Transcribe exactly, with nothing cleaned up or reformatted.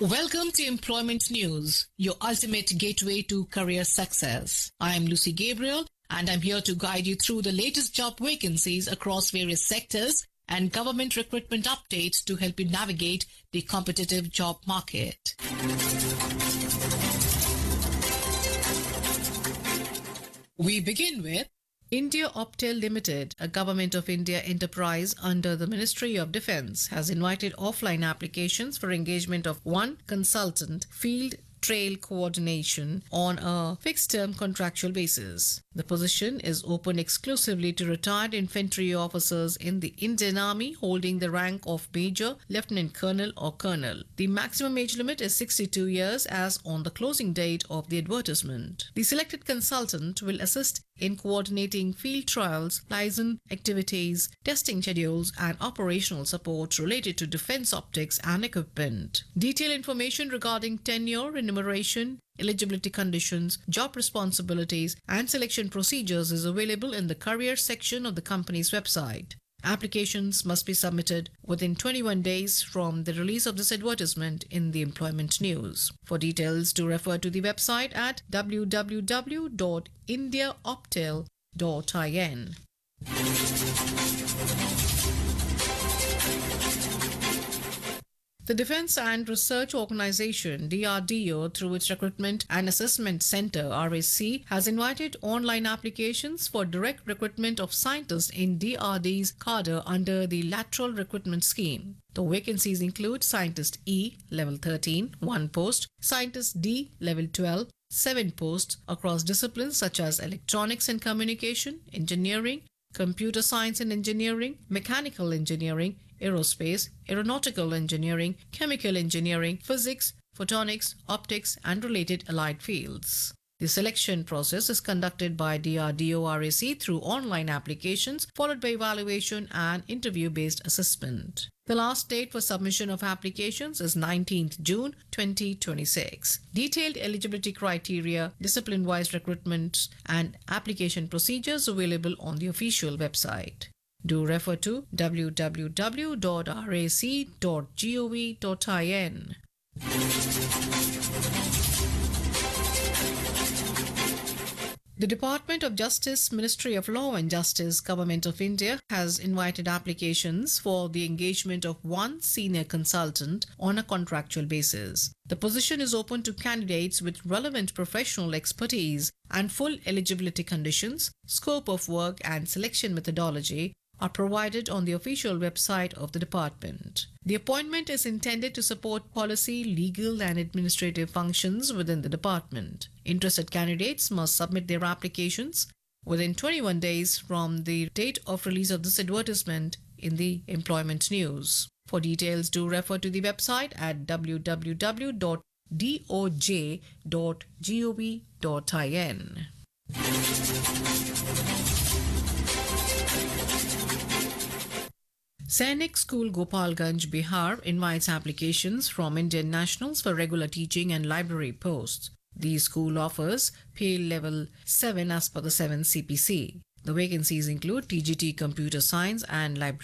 Welcome to Employment News, your ultimate gateway to career success. I am Lucy Gabriel, and I'm here to guide you through the latest job vacancies across various sectors and government recruitment updates to help you navigate the competitive job market. We begin with India Optel Limited, a Government of India enterprise under the Ministry of Defence, has invited offline applications for engagement of one consultant, field trail coordination, on a fixed-term contractual basis. The position is open exclusively to retired infantry officers in the Indian Army holding the rank of Major, Lieutenant Colonel or Colonel. The maximum age limit is sixty-two years as on the closing date of the advertisement. The selected consultant will assist in coordinating field trials, liaison activities, testing schedules and operational support related to defense optics and equipment. Detailed information regarding tenure, remuneration, eligibility conditions, job responsibilities and selection procedures is available in the career section of the company's website. Applications must be submitted within twenty-one days from the release of this advertisement in the Employment News. For details, do refer to the website at w w w dot india optel dot in. The Defence and Research Organisation D R D O, through its Recruitment and Assessment Centre R A C, has invited online applications for direct recruitment of scientists in D R D's cadre under the Lateral Recruitment Scheme. The vacancies include Scientist E, Level thirteen, one post, Scientist D, Level twelve, seven posts across disciplines such as Electronics and Communication, Engineering, Computer Science and Engineering, Mechanical Engineering, Aerospace, Aeronautical Engineering, Chemical Engineering, Physics, Photonics, Optics and related allied fields. The selection process is conducted by D R D O R A C through online applications followed by evaluation and interview-based assessment. The last date for submission of applications is nineteenth June twenty twenty-six. Detailed eligibility criteria, discipline-wise recruitment and application procedures available on the official website. Do refer to w w w dot r a c dot gov dot in. The Department of Justice, Ministry of Law and Justice, Government of India has invited applications for the engagement of one senior consultant on a contractual basis. The position is open to candidates with relevant professional expertise, and full eligibility conditions, scope of work and selection methodology are provided on the official website of the department. The appointment is intended to support policy, legal and administrative functions within the department. Interested candidates must submit their applications within twenty-one days from the date of release of this advertisement in the Employment News. For details, do refer to the website at w w w dot d o j dot gov dot in. Sainik School, Gopalganj, Bihar invites applications from Indian nationals for regular teaching and library posts. The school offers pay level seven as per the seven C P C. The vacancies include T G T Computer Science and Library